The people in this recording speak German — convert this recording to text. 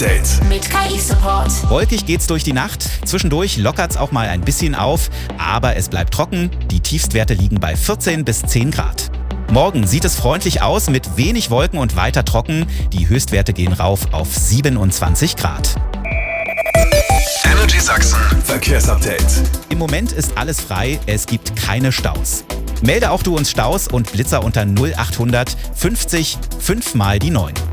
Mit KI-Support. Wolkig geht's durch die Nacht. Zwischendurch lockert's auch mal ein bisschen auf. Aber es bleibt trocken. Die Tiefstwerte liegen bei 14 bis 10 Grad. Morgen sieht es freundlich aus mit wenig Wolken und weiter trocken. Die Höchstwerte gehen rauf auf 27 Grad. Energy Sachsen Verkehrsupdate. Im Moment ist alles frei. Es gibt keine Staus. Melde auch du uns Staus und Blitzer unter 0800 50 5 mal die 9.